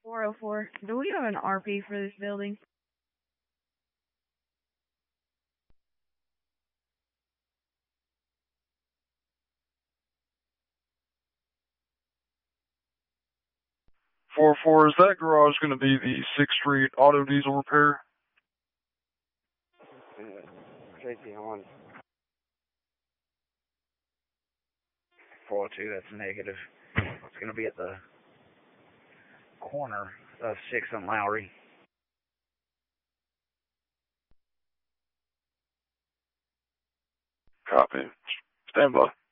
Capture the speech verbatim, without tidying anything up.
four oh four. Do we have an R P for this building? four four, is that garage going to be the sixth Street Auto Diesel Repair? Uh, Tracy on four oh two, that's negative. It's going to be at the corner of sixth and Lowry. Copy. Stand by.